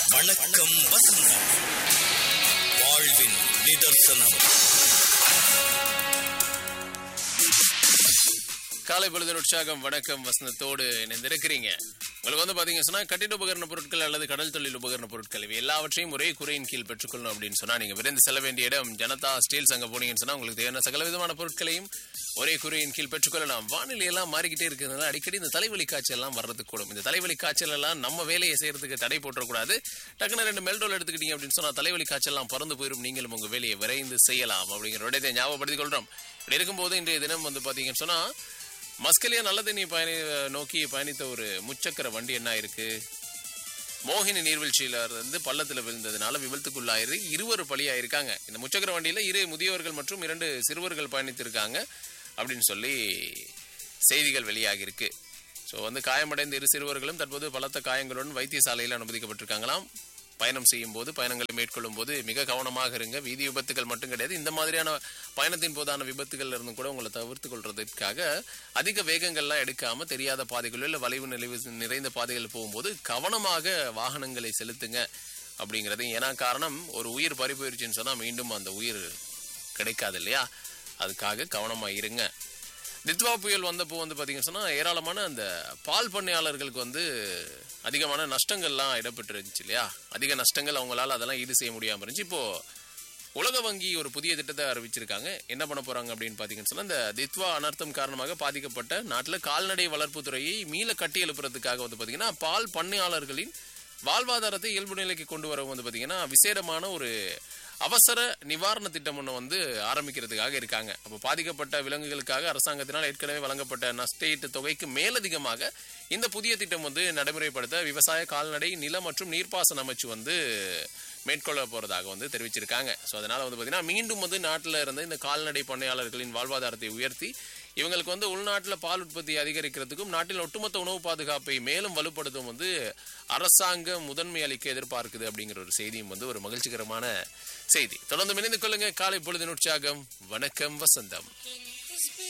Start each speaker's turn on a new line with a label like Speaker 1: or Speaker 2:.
Speaker 1: வணக்கம் வசந்தம், வாழ்வின் நிதர்சனம்.
Speaker 2: காலை பொழுது உற்சாகம் வணக்கம் வசந்தத்தோடு இணைந்திருக்கிறீங்க. உங்களுக்கு பாத்தீங்கன்னா சொன்னா கட்டிட உபகரண பொருட்கள் அல்லது கடல் தொழில் உபகரண பொருட்கள் இவை எல்லாவற்றையும் ஒரே குறையின் கீழ் பெற்றுக்கொள்ளணும் அப்படின்னு சொன்னா நீங்க விரைந்து செல்ல வேண்டிய இடம் ஜனதா ஸ்டீல்ஸ். அங்க போனீங்கன்னு சொன்னா உங்களுக்கு தேவையான சகல விதமான பொருட்களையும் ஒரே குறையின் கீழ் பெற்றுக்கொள்ளலாம். வானிலை எல்லாம் மாறிக்கிட்டே இருக்கிறதுனால அடிக்கடி இந்த தலைவலி காய்ச்சல் எல்லாம் வர்றதுக்கு கூடும். இந்த தலைவலி காய்ச்சல் எல்லாம் நம்ம வேலையை செய்யறதுக்கு தடை போட்டக்கூடாது. டக்குனு 2 மெல்டோல் எடுத்துக்கிட்டீங்க அப்படின்னு சொன்னா தலைவலி காய்ச்சல் எல்லாம் பறந்து போயிடும். நீங்களும் உங்க வேலையை விரைந்து செய்யலாம் அப்படிங்கிற விடயத்தை ஞாபகப்படுத்திக் கொள்றோம். இப்படி இருக்கும்போது இன்றைய தினம் பாத்தீங்கன்னு சொன்னா மஸ்கலியா நல்ல தண்ணி நோக்கி பயணித்த ஒரு முச்சக்கர வண்டி என்ன இருக்கு, மோகினி நீர்வீழ்ச்சியில இருந்து பள்ளத்துல விழுந்ததுனால விபத்துக்குள்ளாயிரு 2 பலியாயிருக்காங்க. இந்த முச்சக்கர வண்டியில 2 முதியவர்கள் மற்றும் 2 சிறுவர்கள் பயணித்திருக்காங்க அப்படின்னு சொல்லி செய்திகள் வெளியாகி இருக்கு. ஸோ காயமடைந்த 2 சிறுவர்களும் தற்போது பலத்த காயங்களுடன் வைத்தியசாலையில் அனுமதிக்கப்பட்டிருக்காங்களாம். பயணம் செய்யும் போது பயணங்களை மேற்கொள்ளும் போது மிக கவனமாக இருங்க. வீதி விபத்துகள் மட்டும் கிடையாது, இந்த மாதிரியான பயணத்தின் போதான விபத்துகள் இருந்தும் கூட உங்களை தவிர்த்து கொள்றதுக்காக அதிக வேகங்கள்லாம் எடுக்காம தெரியாத பாதைகளோ இல்லை வளைவு நெளிவு நிறைந்த பாதைகள் போகும்போது கவனமாக வாகனங்களை செலுத்துங்க அப்படிங்கிறது. ஏன்னா காரணம், ஒரு உயிர் பறி போயிருச்சுன்னு சொன்னா மீண்டும் அந்த உயிர் கிடைக்காது இல்லையா, அதுக்காக கவனமா இருங்க. தித்வா புயல் வந்தப்போ பாத்தீங்கன்னு சொன்னா ஏராளமான அந்த பால் பண்ணையாளர்களுக்கு அதிகமான நஷ்டங்கள்லாம் இடம்பெற்றிருந்துச்சு இல்லையா. அதிக நஷ்டங்கள் அவங்களால அதெல்லாம் ஈடு செய்ய முடியாம இருந்துச்சு. இப்போ உலக வங்கி ஒரு புதிய திட்டத்தை அறிவிச்சிருக்காங்க. என்ன பண்ண போறாங்க அப்படின்னு பாத்தீங்கன்னு சொன்னா இந்த தித்வா அனர்த்தம் காரணமாக பாதிக்கப்பட்ட நாட்டுல கால்நடை வளர்ப்பு துறையை மீள கட்டி எழுப்புறதுக்காக பாத்தீங்கன்னா பால் பண்ணையாளர்களின் வாழ்வாதாரத்தை இயல்பு நிலைக்கு கொண்டு வர பாத்தீங்கன்னா விசேடமான ஒரு அவசர நிவாரண திட்டம் ஒன்று ஆரம்பிக்கிறதுக்காக இருக்காங்க. அப்போ பாதிக்கப்பட்ட விலங்குகளுக்காக அரசாங்கத்தினால் ஏற்கனவே வழங்கப்பட்ட நஷ்டஈட்டு தொகைக்கு மேலதிகமாக இந்த புதிய திட்டம் நடைமுறைப்படுத்த விவசாய கால்நடை நில மற்றும் நீர்ப்பாசன அமைச்சு மேற்கொள்ள போறதாக தெரிவிச்சிருக்காங்க. ஸோ அதனால பார்த்தீங்கன்னா மீண்டும் நாட்டில் இருந்த இந்த கால்நடை பண்ணையாளர்களின் வாழ்வாதாரத்தை உயர்த்தி இவங்களுக்கு உள்நாட்டில் பால் உற்பத்தி அதிகரிக்கிறதுக்கும் நாட்டில் ஒட்டுமொத்த உணவு பாதுகாப்பை மேலும் வலுப்படுத்தும் அரசாங்கம் முதன்மை அளிக்க எதிர்பார்க்குது அப்படிங்கிற ஒரு செய்தியும் ஒரு மகிழ்ச்சிகரமான செய்தி. தொடர்ந்து இணைந்து கொள்ளுங்க. காலை பொழுதின் உற்சாகம். வணக்கம் வசந்தம்.